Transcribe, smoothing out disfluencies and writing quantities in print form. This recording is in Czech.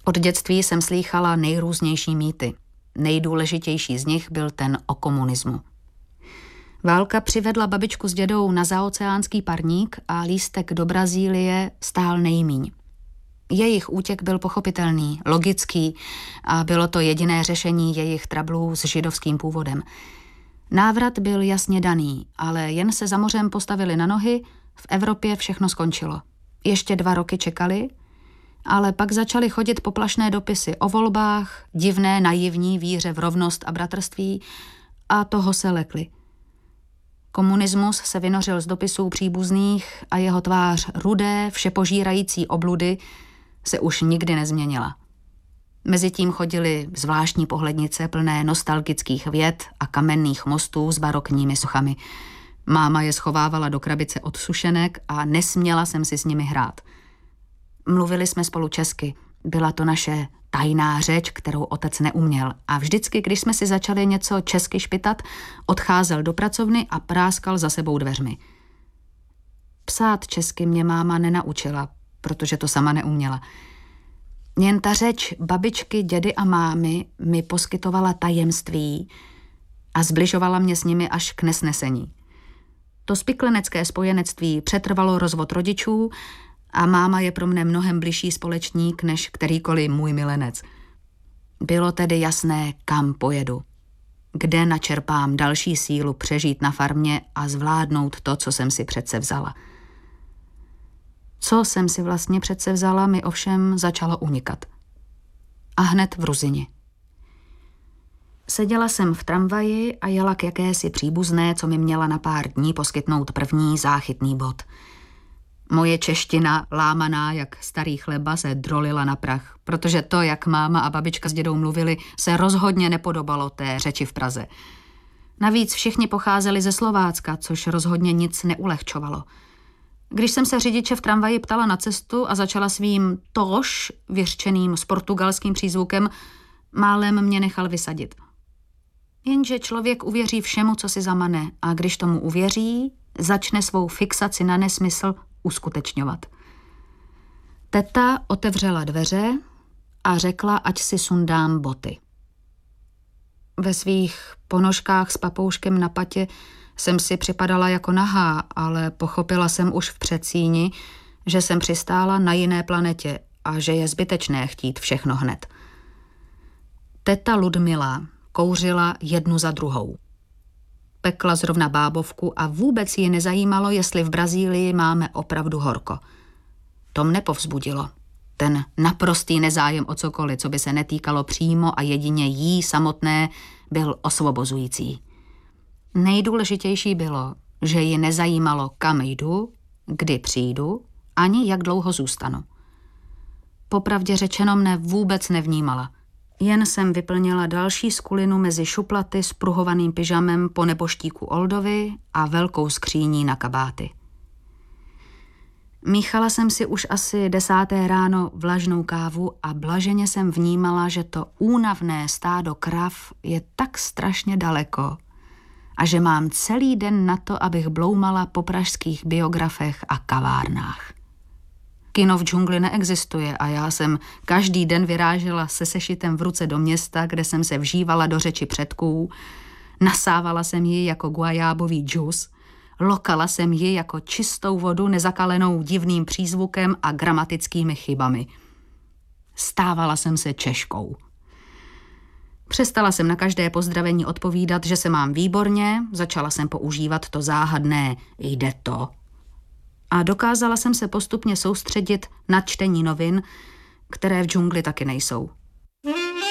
Od dětství jsem slýchala nejrůznější mýty. Nejdůležitější z nich byl ten o komunismu. Válka přivedla babičku s dědou na zaoceánský parník a lístek do Brazílie stál nejmíň. Jejich útěk byl pochopitelný, logický a bylo to jediné řešení jejich trablů s židovským původem. Návrat byl jasně daný, ale jen se za mořem postavili na nohy, v Evropě všechno skončilo. Ještě 2 roky čekali, ale pak začaly chodit poplašné dopisy o volbách, divné naivní víře v rovnost a bratrství a toho se lekli. Komunismus se vynořil z dopisů příbuzných a jeho tvář rudé, všepožírající obludy se už nikdy nezměnila. Mezitím chodily zvláštní pohlednice plné nostalgických vět a kamenných mostů s barokními sochami. Máma je schovávala do krabice od sušenek a nesměla jsem si s nimi hrát. Mluvili jsme spolu česky. Byla to naše tajná řeč, kterou otec neuměl. A vždycky, když jsme si začali něco česky špitat, odcházel do pracovny a práskal za sebou dveřmi. Psát česky mě máma nenaučila, protože to sama neuměla. Jen ta řeč babičky, dědy a mámy mi poskytovala tajemství a zbližovala mě s nimi až k nesnesení. To spiklenecké spojenectví přetrvalo rozvod rodičů a máma je pro mne mnohem bližší společník než kterýkoliv můj milenec. Bylo tedy jasné, kam pojedu. Kde načerpám další sílu přežít na farmě a zvládnout to, co jsem si přece vzala. Co jsem si vlastně přece vzala, mi ovšem začalo unikat. A hned v Ruzini. Seděla jsem v tramvaji a jela k jakési příbuzné, co mi měla na pár dní poskytnout první záchytný bod. Moje čeština, lámaná jak starý chleba, se drolila na prach, protože to, jak máma a babička s dědou mluvili, se rozhodně nepodobalo té řeči v Praze. Navíc všichni pocházeli ze Slovácka, což rozhodně nic neulehčovalo. Když jsem se řidiče v tramvaji ptala na cestu a začala svým tož, vyřčeným s portugalským přízvukem, málem mě nechal vysadit. Jenže člověk uvěří všemu, co si zamane, a když tomu uvěří, začne svou fixaci na nesmysl uskutečňovat. Teta otevřela dveře a řekla, ať si sundám boty. Ve svých ponožkách s papouškem na patě jsem si připadala jako nahá, ale pochopila jsem už v předsíni, že jsem přistála na jiné planetě a že je zbytečné chtít všechno hned. Teta Ludmila kouřila jednu za druhou. Pekla zrovna bábovku a vůbec ji nezajímalo, jestli v Brazílii máme opravdu horko. To mne povzbudilo. Ten naprostý nezájem o cokoliv, co by se netýkalo přímo a jedině jí samotné, byl osvobozující. Nejdůležitější bylo, že ji nezajímalo, kam jdu, kdy přijdu, ani jak dlouho zůstanu. Popravdě řečeno mne vůbec nevnímala. Jen jsem vyplnila další skulinu mezi šuplaty s pruhovaným pyžamem po neboštíku Oldovi a velkou skříní na kabáty. Míchala jsem si už asi 10. ráno vlažnou kávu a blaženě jsem vnímala, že to únavné stádo krav je tak strašně daleko a že mám celý den na to, abych bloumala po pražských biografech a kavárnách. Kino v džungli neexistuje a já jsem každý den vyrážela se sešitem v ruce do města, kde jsem se vžívala do řeči předků, nasávala jsem ji jako guajábový džus, lokala jsem ji jako čistou vodu nezakalenou divným přízvukem a gramatickými chybami. Stávala jsem se Češkou. Přestala jsem na každé pozdravení odpovídat, že se mám výborně, začala jsem používat to záhadné jde to. A dokázala jsem se postupně soustředit na čtení novin, které v džungli taky nejsou.